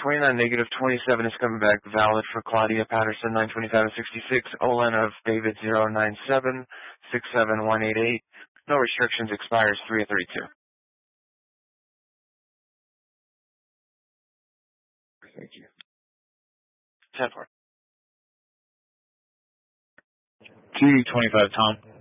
29, negative 27 is coming back valid for Claudia Patterson, 925-66, Olin of David 097, 67188. No restrictions, expires 3/32. Thank you. 10-4. G25, Tom.